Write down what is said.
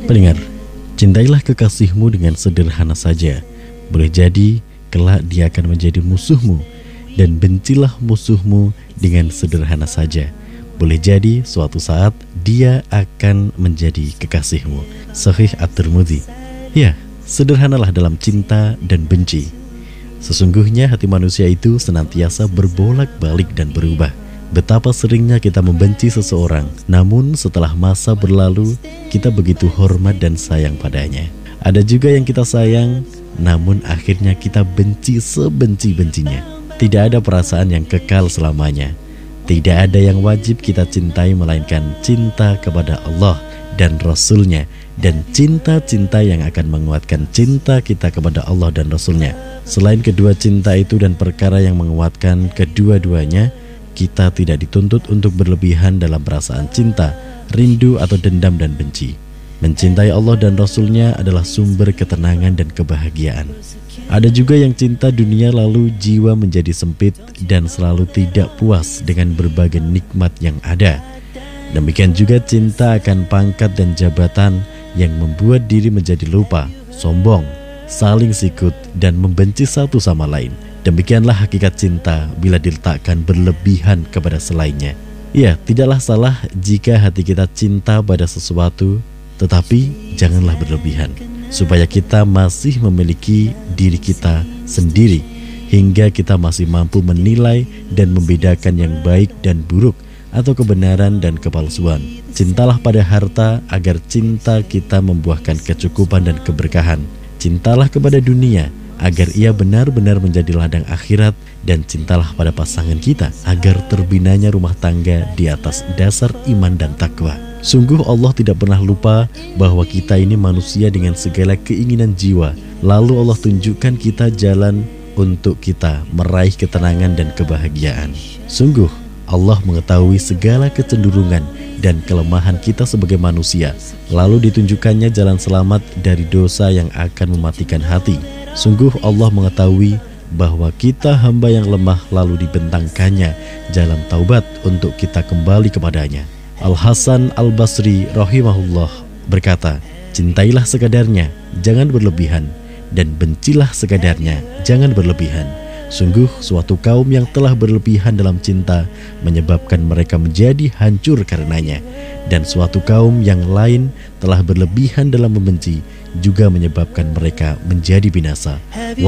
Pendengar, cintailah kekasihmu dengan sederhana saja. Boleh jadi kelak dia akan menjadi musuhmu. Dan bencilah musuhmu dengan sederhana saja. Boleh jadi suatu saat dia akan menjadi kekasihmu. Sahih At-Tirmidzi. Ya, sederhanalah dalam cinta dan benci. Sesungguhnya hati manusia itu senantiasa berbolak-balik dan berubah. Betapa seringnya kita membenci seseorang, namun setelah masa berlalu, kita begitu hormat dan sayang padanya. Ada juga yang kita sayang, namun akhirnya kita benci sebenci-bencinya. Tidak ada perasaan yang kekal selamanya. Tidak ada yang wajib kita cintai melainkan cinta kepada Allah dan Rasul-Nya, dan cinta-cinta yang akan menguatkan cinta kita kepada Allah dan Rasul-Nya. Selain kedua cinta itu dan perkara yang menguatkan kedua-duanya, kita tidak dituntut untuk berlebihan dalam perasaan cinta, rindu atau dendam dan benci. Mencintai Allah dan Rasul-Nya adalah sumber ketenangan dan kebahagiaan. Ada juga yang cinta dunia lalu jiwa menjadi sempit dan selalu tidak puas dengan berbagai nikmat yang ada. Demikian juga cinta akan pangkat dan jabatan yang membuat diri menjadi lupa, sombong, saling sikut dan membenci satu sama lain. Demikianlah hakikat cinta bila diletakkan berlebihan kepada selainnya. Ya, tidaklah salah jika hati kita cinta pada sesuatu, tetapi janganlah berlebihan, supaya kita masih memiliki diri kita sendiri, hingga kita masih mampu menilai dan membedakan yang baik dan buruk, atau kebenaran dan kepalsuan. Cintalah pada harta agar cinta kita membuahkan kecukupan dan keberkahan. Cintalah kepada dunia agar ia benar-benar menjadi ladang akhirat, dan cintalah pada pasangan kita agar terbinanya rumah tangga di atas dasar iman dan takwa. Sungguh Allah tidak pernah lupa bahwa kita ini manusia dengan segala keinginan jiwa. Lalu Allah tunjukkan kita jalan untuk kita meraih ketenangan dan kebahagiaan. Sungguh Allah mengetahui segala kecenderungan dan kelemahan kita sebagai manusia. Lalu ditunjukkannya jalan selamat dari dosa yang akan mematikan hati. Sungguh Allah mengetahui bahwa kita hamba yang lemah, lalu dibentangkannya jalan taubat untuk kita kembali kepadanya. Al-Hasan Al-Basri rahimahullah berkata, cintailah sekadarnya, jangan berlebihan, dan bencilah sekadarnya, jangan berlebihan. Sungguh suatu kaum yang telah berlebihan dalam cinta menyebabkan mereka menjadi hancur karenanya, dan suatu kaum yang lain telah berlebihan dalam membenci juga menyebabkan mereka menjadi binasa.